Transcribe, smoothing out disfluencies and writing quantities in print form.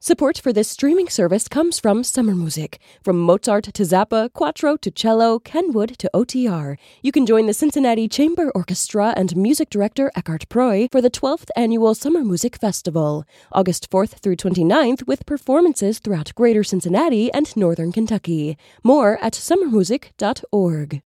Support for this streaming service comes from Summer Music. From Mozart to Zappa, Quattro to cello, Kenwood to OTR. You can join the Cincinnati Chamber Orchestra and music director Eckhart Proy for the 12th Annual Summer Music Festival, August 4th through 29th, with performances throughout Greater Cincinnati and Northern Kentucky. More at summermusic.org.